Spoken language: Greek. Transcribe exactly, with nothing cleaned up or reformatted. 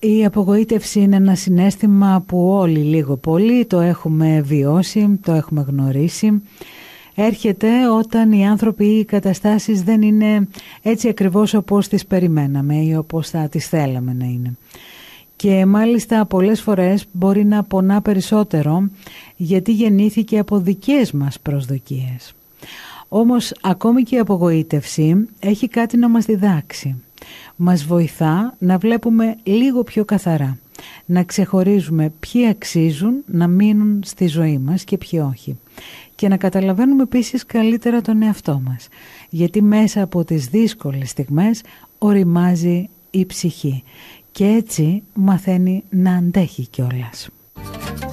Η απογοήτευση είναι ένα συναίσθημα που όλοι λίγο πολύ το έχουμε βιώσει, το έχουμε γνωρίσει. Έρχεται όταν οι άνθρωποι ή οι καταστάσεις δεν είναι έτσι ακριβώς όπως τις περιμέναμε ή όπως θα τις θέλαμε να είναι. Και μάλιστα πολλές φορές μπορεί να πονά περισσότερο γιατί γεννήθηκε από δικές μας προσδοκίες. Όμως ακόμη και η απογοήτευση έχει κάτι να μας διδάξει. Μας βοηθά να βλέπουμε λίγο πιο καθαρά, να ξεχωρίζουμε ποιοι αξίζουν να μείνουν στη ζωή μας και ποιοι όχι. Και να καταλαβαίνουμε επίσης καλύτερα τον εαυτό μας, γιατί μέσα από τις δύσκολες στιγμές οριμάζει η ψυχή και έτσι μαθαίνει να αντέχει κιόλας.